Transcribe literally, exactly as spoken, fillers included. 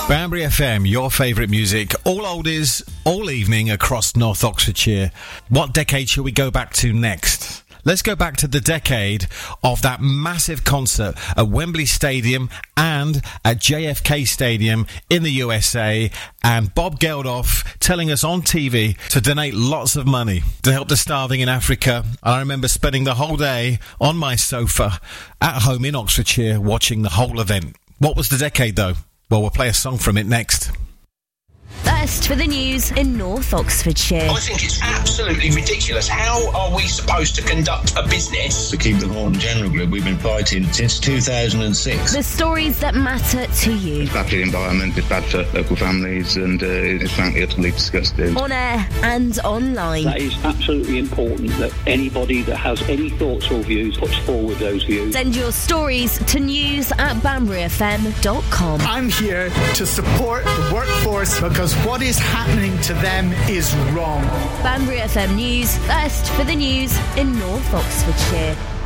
Banbury F M, your favourite music, all oldies, all evening across North Oxfordshire. What decade shall we go back to next? Let's go back to the decade of that massive concert at Wembley Stadium and at J F K Stadium in the U S A, and Bob Geldof telling us on T V to donate lots of money to help the starving in Africa. I remember spending the whole day on my sofa at home in Oxfordshire watching the whole event. What was the decade though? Well, we'll play a song from it next. First for the news in North Oxfordshire. I think it's absolutely ridiculous. How are we supposed to conduct a business? To keep the Horton General Group, we've been fighting since two thousand six. The stories that matter to you. It's bad for the environment, it's bad for local families, and uh, it's frankly utterly disgusting. On air and online. That is absolutely important that anybody that has any thoughts or views puts forward those views. Send your stories to news at banbury f m dot com. I'm here to support the workforce because what is happening to them is wrong. Banbury F M News, first for the news in North Oxfordshire.